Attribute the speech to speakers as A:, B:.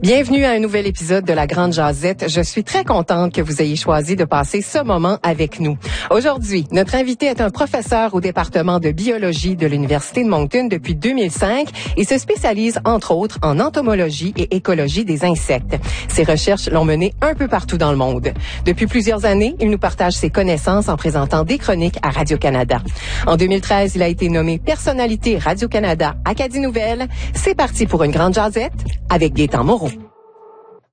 A: Bienvenue à un nouvel épisode de La Grande Jazette. Je suis très contente que vous ayez choisi de passer ce moment avec nous. Aujourd'hui, notre invité est un professeur au département de biologie de l'Université de Moncton depuis 2005 et se spécialise entre autres en entomologie et écologie des insectes. Ses recherches l'ont mené un peu partout dans le monde. Depuis plusieurs années, il nous partage ses connaissances en présentant des chroniques à Radio-Canada. En 2013, il a été nommé personnalité Radio-Canada Acadie Nouvelle. C'est parti pour une grande jazette avec Gaétan Moreau.